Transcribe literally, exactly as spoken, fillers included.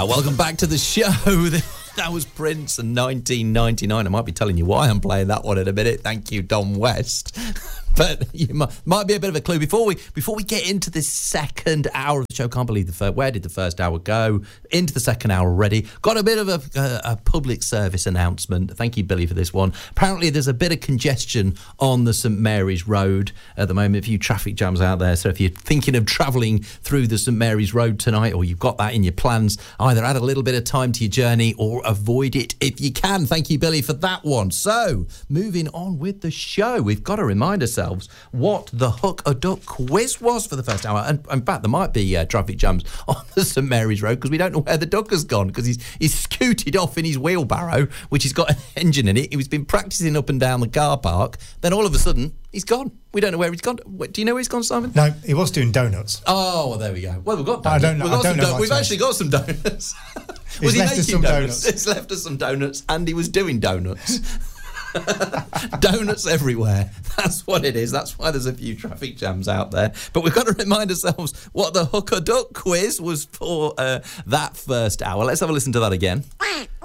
Welcome back to the show. That was Prince in nineteen ninety-nine. I might be telling you why I'm playing that one in a minute. Thank you, Don West. But you might, might be a bit of a clue. Before we before we get into this second hour of the show, can't believe the first, where did the first hour go? Into the second hour already. Got a bit of a, a, a public service announcement. Thank you, Billy, for this one. Apparently, there's a bit of congestion on the St Mary's Road at the moment. A few traffic jams out there. So if you're thinking of travelling through the St Mary's Road tonight, or you've got that in your plans, either add a little bit of time to your journey or avoid it if you can. Thank you, Billy, for that one. So, moving on with the show, we've got to remind ourselves what the Hook a Duck quiz was for the first hour. And in fact, there might be uh, traffic jams on the St Mary's Road because we don't know where the duck has gone, because he's he's scooted off in his wheelbarrow, which has got an engine in it. He's been practising up and down the car park. Then all of a sudden, he's gone. We don't know where he's gone. Wait, do you know where he's gone, Simon? No, he was doing donuts. Oh, well, there we go. Well, we've got donuts. I don't know. We've, got I don't some know do- we've actually got some donuts. Was He's he left us making some donuts? donuts. He's left us some donuts, and he was doing donuts. Donuts everywhere. That's what it is. That's why there's a few traffic jams out there. But we've got to remind ourselves what the Hook a Duck quiz was for uh, that first hour. Let's have a listen to that again.